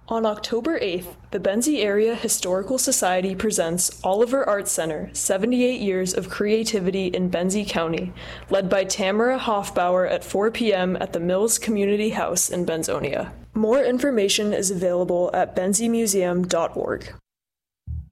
On October 8th, the Benzie Area Historical Society presents Oliver Arts Center, 78 Years of Creativity in Benzie County, led by Tamara Hofbauer at 4 p.m. at the Mills Community House in Benzonia. More information is available at benziemuseum.org.